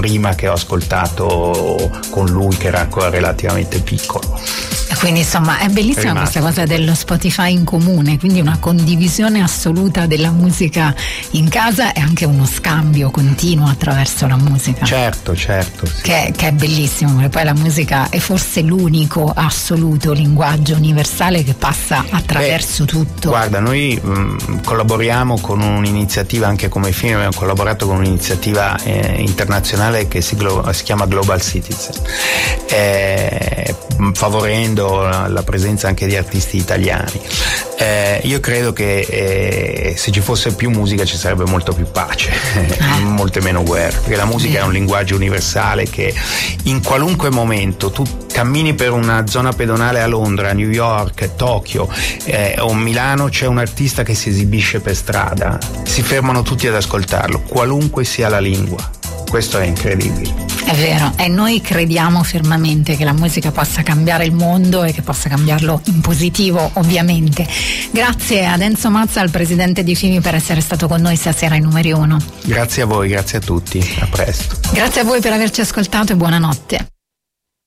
prima che ho ascoltato con lui, che era ancora relativamente piccolo. Quindi insomma è bellissima questa cosa dello Spotify in comune, quindi una condivisione assoluta della musica in casa e anche uno scambio continuo attraverso la musica. Certo, sì. Che è bellissimo, perché poi la musica è forse l'unico assoluto linguaggio universale che passa attraverso tutto. Guarda, noi collaboriamo con un'iniziativa, anche come film abbiamo collaborato con un'iniziativa internazionale che si chiama Global Citizen, favorendo la presenza anche di artisti italiani. Io credo che se ci fosse più musica ci sarebbe molto più pace, molte meno guerre, perché la musica è un linguaggio universale che in qualunque momento tu cammini per una zona pedonale a Londra, a New York, Tokyo o Milano, c'è un artista che si esibisce per strada, si fermano tutti ad ascoltarlo, qualunque sia la lingua. Questo è incredibile. È vero, e noi crediamo fermamente che la musica possa cambiare il mondo e che possa cambiarlo in positivo, ovviamente. Grazie ad Enzo Mazza, al presidente di FIMI, per essere stato con noi stasera in Numeri 1. Grazie a voi, grazie a tutti, a presto. Grazie a voi per averci ascoltato e buonanotte.